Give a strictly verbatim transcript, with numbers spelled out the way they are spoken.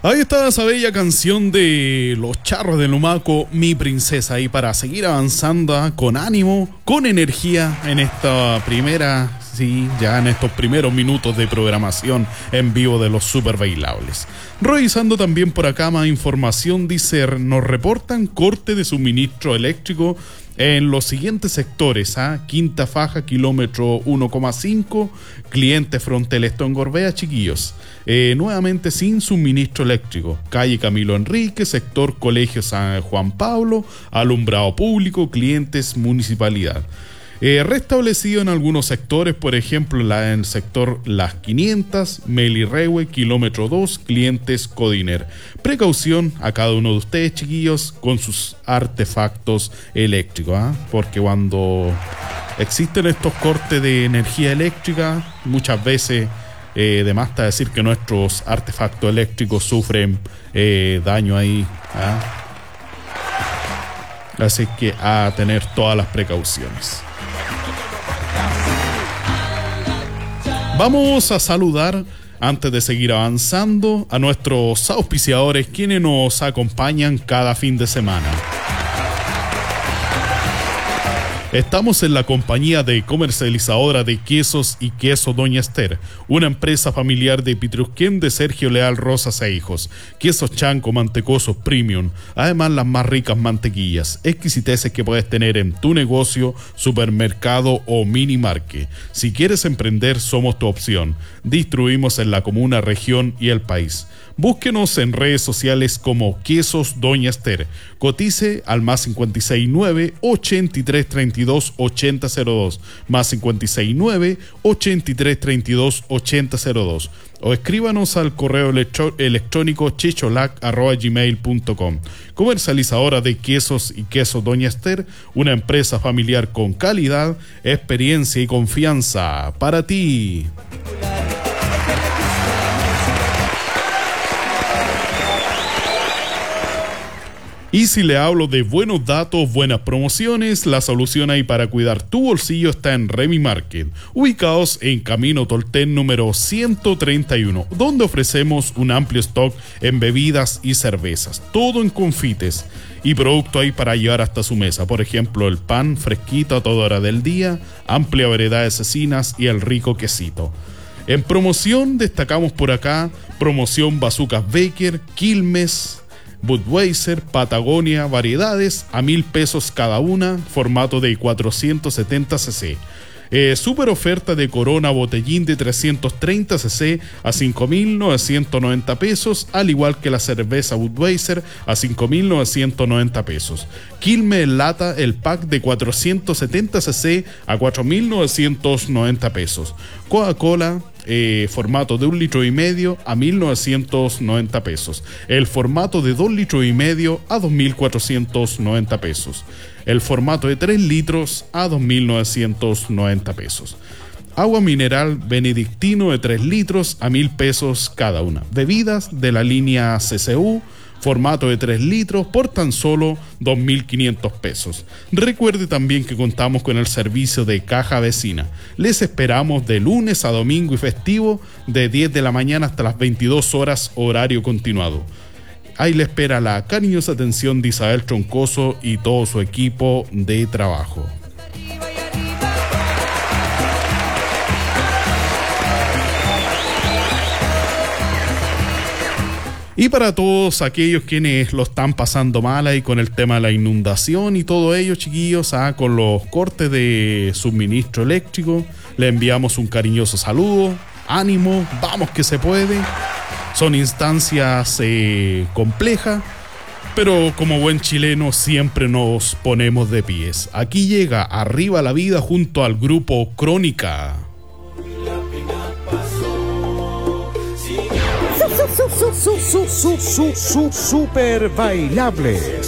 Ahí está esa bella canción de Los Charros de Lumaco, Mi Princesa, y para seguir avanzando ¿eh? con ánimo, con energía en esta primera, sí, ya en estos primeros minutos de programación en vivo de los Super Bailables. Revisando también por acá más información, dice, nos reportan corte de suministro eléctrico en los siguientes sectores, ¿ah? Quinta Faja, kilómetro uno coma cinco, cliente Frontel, esto en Gorbea, chiquillos. Eh, nuevamente sin suministro eléctrico. Calle Camilo Enrique, sector Colegio San Juan Pablo, alumbrado público, clientes municipalidad. Eh, restablecido en algunos sectores, por ejemplo la, en el sector Las quinientas, Melirrewe, kilómetro dos, clientes Codiner. Precaución a cada uno de ustedes, chiquillos, con sus artefactos eléctricos, ¿eh? Porque cuando existen estos cortes de energía eléctrica, muchas veces eh, de más está decir que nuestros artefactos eléctricos sufren eh, daño ahí, ¿eh? Así que a tener todas las precauciones. Vamos a saludar, antes de seguir avanzando, a nuestros auspiciadores, quienes nos acompañan cada fin de semana. Estamos en la compañía de comercializadora de quesos y queso Doña Esther, una empresa familiar de Pitrusquén de Sergio Leal Rosas e Hijos. Quesos Chanco, mantecosos premium, además las más ricas mantequillas, exquisiteces que puedes tener en tu negocio, supermercado o mini market. Si quieres emprender, somos tu opción. Distribuimos en la comuna, región y el país. Búsquenos en redes sociales como Quesos Doña Esther. Cotice al más cincuenta y seis nueve, ochenta y tres treinta y dos, ochenta cero dos, más cincuenta y seis nueve, ochenta y tres treinta y dos, ochenta cero dos, o escríbanos al correo electro- electrónico checholac arroba gmail punto com. Comercializadora de quesos y quesos Doña Esther, una empresa familiar con calidad, experiencia y confianza para ti. Y si le hablo de buenos datos, buenas promociones, la solución ahí para cuidar tu bolsillo está en Remy Market, ubicados en Camino Tolten número ciento treinta y uno, donde ofrecemos un amplio stock en bebidas y cervezas, todo en confites y producto ahí para llevar hasta su mesa. Por ejemplo, el pan fresquito a toda hora del día, amplia variedad de cecinas y el rico quesito. En promoción destacamos por acá, promoción Bazucas Baker, Quilmes, Budweiser, Patagonia, variedades a mil pesos cada una, formato de cuatrocientos setenta centilitros. Eh, super oferta de Corona Botellín de trescientos treinta centilitros a cinco mil novecientos noventa pesos, al igual que la cerveza Budweiser a cinco mil novecientos noventa pesos. Quilmes en lata, el pack de cuatrocientos setenta centilitros a cuatro mil novecientos noventa pesos. Coca-Cola, Eh, formato de un litro y medio a mil novecientos noventa pesos. El formato de dos litros y medio a dos mil cuatrocientos noventa pesos. El formato de tres litros a dos mil novecientos noventa pesos. Agua mineral benedictino de tres litros a mil pesos cada una. Bebidas de la línea C C U, formato de tres litros por tan solo dos mil quinientos pesos. Recuerde también que contamos con el servicio de caja vecina. Les esperamos de lunes a domingo y festivo de diez de la mañana hasta las veintidós horas, horario continuado. Ahí le espera la cariñosa atención de Isabel Troncoso y todo su equipo de trabajo. Y para todos aquellos quienes lo están pasando mal ahí con el tema de la inundación y todo ello, chiquillos, ¿ah? Con los cortes de suministro eléctrico, le enviamos un cariñoso saludo, ánimo, vamos que se puede. Son instancias eh, complejas, pero como buen chileno siempre nos ponemos de pies. Aquí llega Arriba la Vida junto al grupo Crónica. Su, su, su, su, su, su, su, super bailables.